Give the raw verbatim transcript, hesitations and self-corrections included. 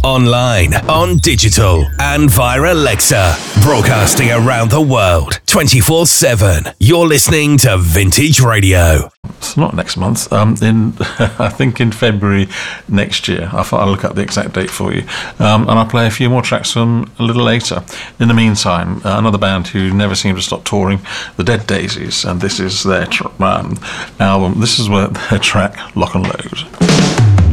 online, on digital, and via Alexa. Broadcasting around the world, twenty-four seven. You're listening to Vintage Radio. It's not next month. Um, in I think in February next year. I'll, I'll look up the exact date for you. Um, and I'll play a few more tracks from a little later. In the meantime, uh, another band who never seem to stop touring, the Dead Daisies, and this is their tr- um, album. This is where their track Lock and Load.